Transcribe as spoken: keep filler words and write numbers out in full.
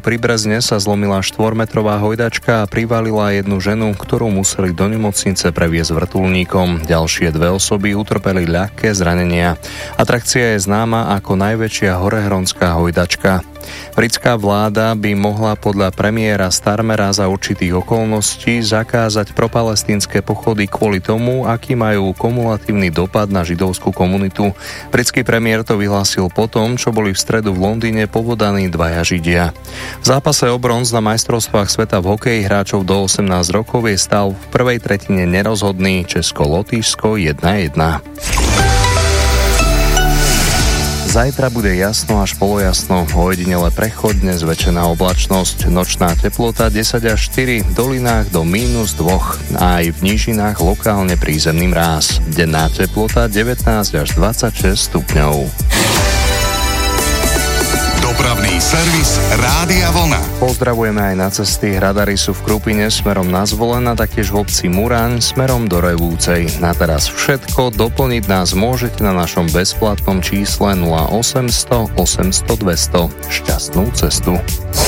pri Brezne sa zlomila štvormetrová hojdačka a privalila jednu ženu, ktorú museli do nemocnice previesť vrtuľníkom. Ďalšie dve osoby utrpeli ľahké zranenia. Atrakcia je známa ako najväčšia horehronská hojdačka. Britská vláda by mohla podľa premiéra Starmera za určitých okolností zakázať propalestínske pochody kvôli tomu, aký majú kumulatívny dopad na židovskú komunitu. Britský premiér to vyhlásil po tom, čo boli v stredu v Londýne povodaní dvaja Židia. V zápase o bronz na majstrovstvách sveta v hokeji hráčov do osemnásť rokov je stav v prvej tretine nerozhodný. Česko-Lotyšsko jedna jedna. Zajtra bude jasno až polojasno, ojedinele prechodne zväčšená oblačnosť, nočná teplota desať až štyri, v dolinách do mínus dva a aj v nížinách lokálne prízemný mráz. Denná teplota devätnásť až dvadsaťšesť stupňov. Dopravný servis Rádia Vlna. Pozdravujeme aj na cesty. Radary sú v Krupine smerom na Zvolen a taktiež v obci Muráň smerom do Revúcej. Na teraz všetko. Doplniť nás môžete na našom bezplatnom čísle nula osemsto osemsto dvesto. Šťastnú cestu.